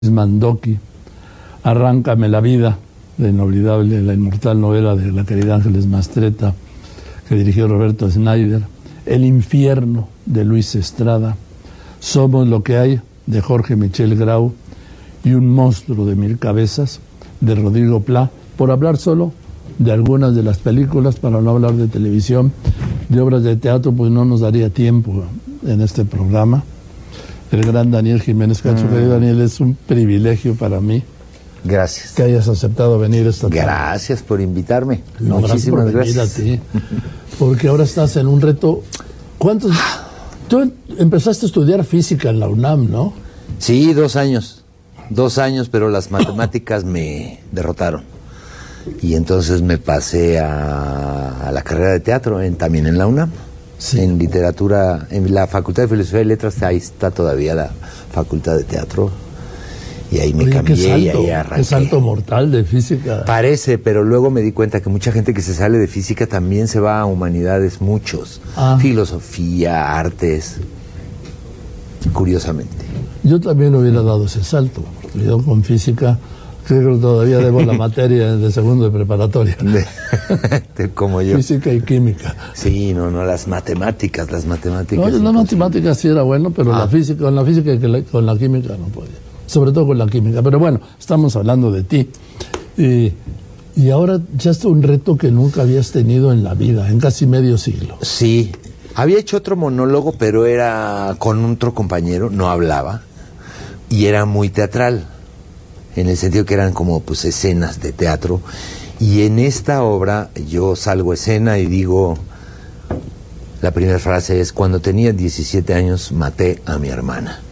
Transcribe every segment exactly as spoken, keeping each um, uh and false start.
Mandoki, Arráncame la vida, la inolvidable, la inmortal novela de la querida Ángeles Mastretta, que dirigió Roberto Schneider, El infierno, de Luis Estrada, Somos lo que hay, de Jorge Michel Grau, y Un monstruo de mil cabezas, de Rodrigo Pla, por hablar solo de algunas de las películas, para no hablar de televisión. De obras de teatro, pues no nos daría tiempo en este programa. El gran Daniel Jiménez Cacho. Mm. Daniel, es un privilegio para mí. Gracias. Que hayas aceptado venir esta tarde. Gracias por invitarme. No, Muchísimas gracias por gracias. venir a ti. Porque ahora estás en un reto. ¿Cuántos? Tú empezaste a estudiar física en la UNAM, ¿no? Sí, dos años. Dos años, pero las matemáticas me derrotaron. Y entonces me pasé a, a la carrera de teatro, en, también en la UNAM. Sí. En literatura, en la Facultad de Filosofía y Letras, ahí está todavía la Facultad de Teatro. Y ahí me Oye, cambié qué salto, y ahí arranqué. Qué salto mortal de física. Parece, pero luego me di cuenta que mucha gente que se sale de física también se va a humanidades, muchos. Ah. Filosofía, artes, curiosamente. Yo también hubiera dado ese salto. Yo con física, creo que todavía debo la materia de segundo de preparatoria. Como yo. Física y química. Sí, no, no, las matemáticas, las matemáticas. No, las matemáticas sí era bueno, pero ah. la física, con la física y la, con la química no podía. Sobre todo con la química. Pero bueno, estamos hablando de ti. Y, y ahora ya es un reto que nunca habías tenido en la vida, en casi medio siglo. Sí. Había hecho otro monólogo, pero era con otro compañero, no hablaba, y era muy teatral, en el sentido que eran como pues escenas de teatro. Y en esta obra yo salgo a escena y digo, la primera frase es: cuando tenía diecisiete años maté a mi hermana.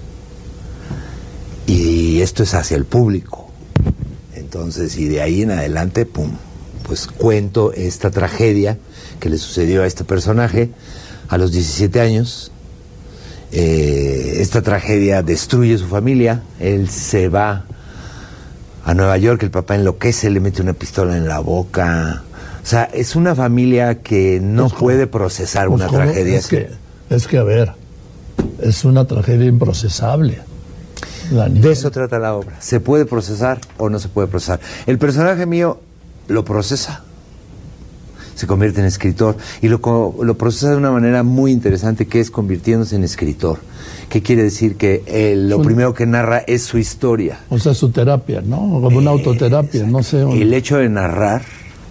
Y esto es hacia el público. Entonces, y de ahí en adelante, pum, pues cuento esta tragedia que le sucedió a este personaje a los diecisiete años. Eh, esta tragedia destruye su familia, él se va a Nueva York, el papá enloquece, le mete una pistola en la boca. O sea, es una familia que no pues, puede procesar pues, una ¿cómo? tragedia es así. Que, es que, a ver, es una tragedia improcesable. Daniel. De eso trata la obra. ¿Se puede procesar o no se puede procesar? El personaje mío lo procesa. Se convierte en escritor y lo, lo procesa de una manera muy interesante, que es convirtiéndose en escritor. ¿Qué quiere decir? Que eh, lo su, primero que narra es su historia. O sea, su terapia, ¿no? Como una eh, autoterapia, no sé. Un... El hecho de narrar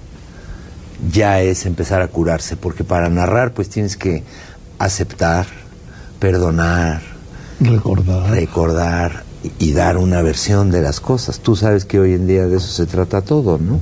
ya es empezar a curarse, porque para narrar pues tienes que aceptar, perdonar, recordar, recordar y, y dar una versión de las cosas. Tú sabes que hoy en día de eso se trata todo, ¿no?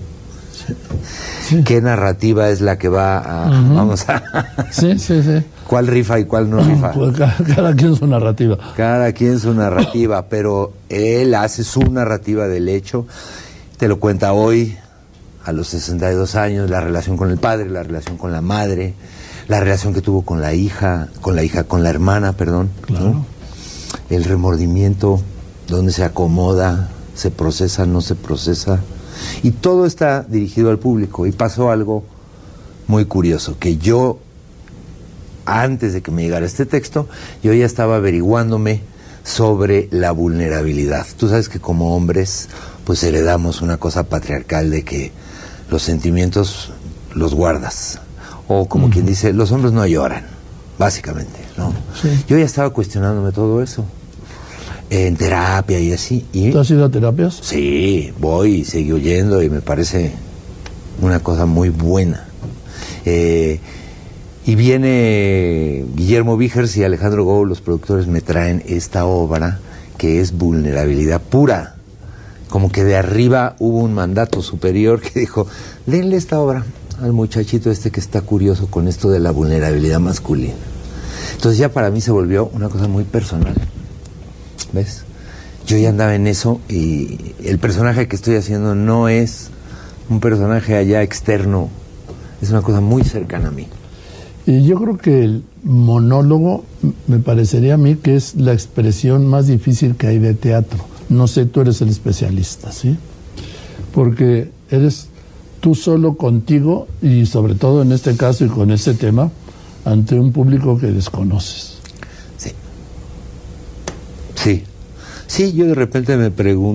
Sí. ¿Qué narrativa es la que va a... Uh-huh. Vamos a... sí, sí, sí. ¿Cuál rifa y cuál no rifa? Pues cada, cada quien su narrativa. Cada quien su narrativa, pero él hace su narrativa del hecho, te lo cuenta hoy, a los sesenta y dos años, la relación con el padre, la relación con la madre, la relación que tuvo con la hija, con la hija, con la hermana, perdón. Claro. ¿no? El remordimiento, dónde se acomoda, se procesa, no se procesa. Y todo está dirigido al público. Y pasó algo muy curioso, que yo, antes de que me llegara este texto, yo ya estaba averiguándome sobre la vulnerabilidad. Tú sabes que como hombres, pues heredamos una cosa patriarcal de que los sentimientos los guardas. O como uh-huh. quien dice, los hombres no lloran, básicamente, ¿no? Sí. Yo ya estaba cuestionándome todo eso. En terapia y así. Y ¿tú has ido a terapias? Sí, voy y sigo yendo y me parece una cosa muy buena. Eh, y viene Guillermo Vigers y Alejandro Gou, los productores, me traen esta obra que es vulnerabilidad pura. Como que de arriba hubo un mandato superior que dijo, léenle esta obra al muchachito este que está curioso con esto de la vulnerabilidad masculina. Entonces ya para mí se volvió una cosa muy personal. ¿Ves? Yo ya andaba en eso y el personaje que estoy haciendo no es un personaje allá externo, es una cosa muy cercana a mí. Y yo creo que el monólogo me parecería a mí que es la expresión más difícil que hay de teatro. No sé, tú eres el especialista, ¿sí? Porque eres tú solo contigo y sobre todo en este caso y con este tema ante un público que desconoces. Sí. Sí, Sí, yo de repente me pregunto